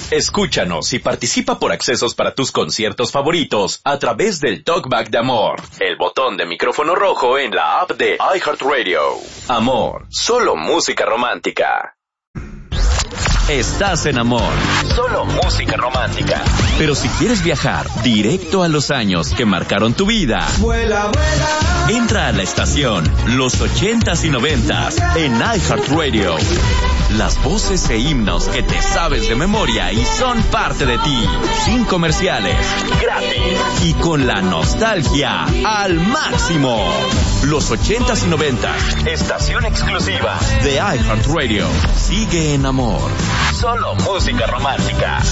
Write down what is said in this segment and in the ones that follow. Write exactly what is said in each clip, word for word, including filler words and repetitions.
Escúchanos y participa por accesos para tus conciertos favoritos a través del Talkback de Amor, el botón de micrófono rojo en la app de iHeartRadio. Amor, solo música romántica. Estás en Amor, solo música romántica. Pero si quieres viajar directo a los años que marcaron tu vida, vuela, vuela. Entra a la estación Los ochentas y noventas en iHeartRadio. Las voces e himnos que te sabes de memoria y son parte de ti. Sin comerciales, gratis y con la nostalgia al máximo. Los ochentas y noventas, estación exclusiva de iHeartRadio. Sigue en Amor, solo música romántica.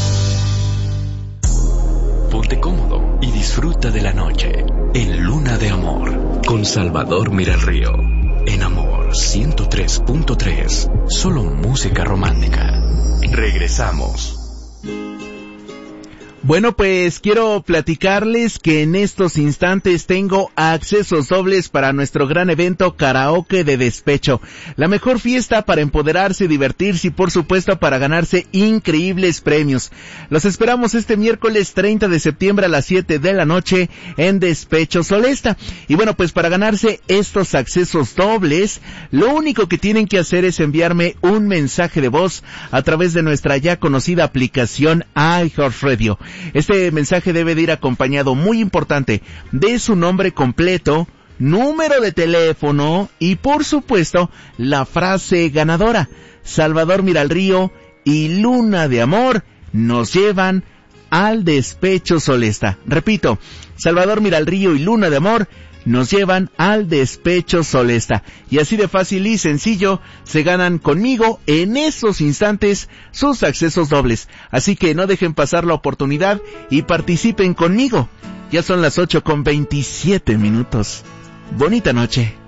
Ponte cómodo y disfruta de la noche en Luna de Amor con Salvador Miralrío. En Amor ciento tres punto tres, solo música romántica. Regresamos. Bueno, pues quiero platicarles que en estos instantes tengo accesos dobles para nuestro gran evento Karaoke de Despecho. La mejor fiesta para empoderarse, divertirse y por supuesto para ganarse increíbles premios. Los esperamos este miércoles treinta de septiembre a las siete de la noche en Despecho Solesta. Y bueno, pues para ganarse estos accesos dobles, lo único que tienen que hacer es enviarme un mensaje de voz a través de nuestra ya conocida aplicación iHeartRadio. Este mensaje debe de ir acompañado, muy importante, de su nombre completo, número de teléfono y por supuesto la frase ganadora. Salvador Miralrío y Luna de Amor nos llevan al Despecho Solesta. Repito, Salvador Miralrío y Luna de Amor nos llevan al Despecho Solesta. Y así de fácil y sencillo se ganan conmigo en esos instantes sus accesos dobles. Así que no dejen pasar la oportunidad y participen conmigo. Ya son las ocho con veintisiete minutos. Bonita noche.